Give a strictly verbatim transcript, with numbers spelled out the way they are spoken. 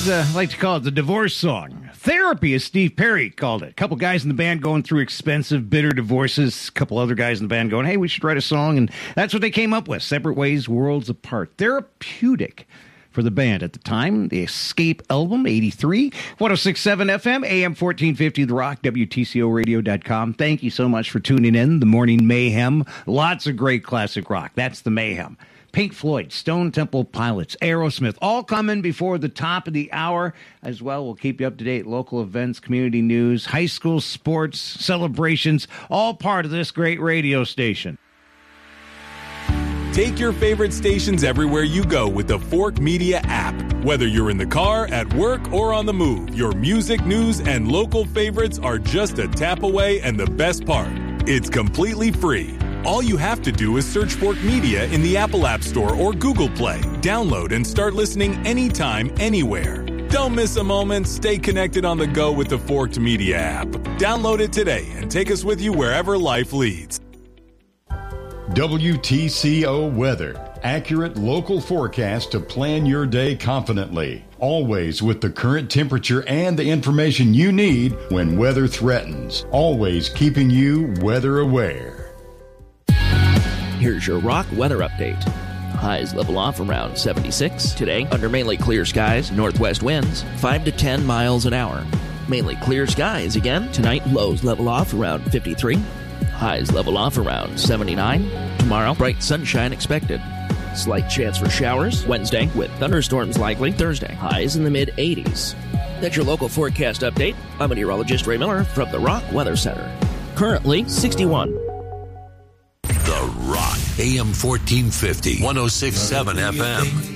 days, uh, I like to call it the divorce song. Therapy, as Steve Perry called it. A couple guys in the band going through expensive, bitter divorces. A couple other guys in the band going, hey, we should write a song. And that's what they came up with. Separate ways, worlds apart. Therapeutic for the band at the time. The Escape album, eighty-three. one oh six point seven F M, A M fourteen fifty, The Rock, W T C O radio dot com. Thank you so much for tuning in. The Morning Mayhem. Lots of great classic rock. That's the Mayhem. Pink Floyd, Stone Temple Pilots, Aerosmith, all coming before the top of the hour. As well, we'll keep you up to date. Local events, community news, high school sports, celebrations, all part of this great radio station. Take your favorite stations everywhere you go with the Fork Media app. Whether you're in the car, at work, or on the move, your music, news, and local favorites are just a tap away, and the best part, it's completely free. All you have to do is search Fork Media in the Apple App Store or Google Play. Download and start listening anytime, anywhere. Don't miss a moment. Stay connected on the go with the Forked Media app. Download it today and take us with you wherever life leads. W T C O Weather. Accurate local forecast to plan your day confidently. Always with the current temperature and the information you need when weather threatens. Always keeping you weather aware. Here's your rock weather update. Highs level off around seventy-six. Today, under mainly clear skies, northwest winds, five to ten miles an hour. Mainly clear skies again. Tonight, lows level off around fifty-three. Highs level off around seventy-nine. Tomorrow, bright sunshine expected. Slight chance for showers Wednesday with thunderstorms likely. Thursday, highs in the mid-eighties. That's your local forecast update. I'm meteorologist Ray Miller from the Rock Weather Center. Currently, sixty-one. The Rock, A M fourteen fifty, one oh six point seven F M.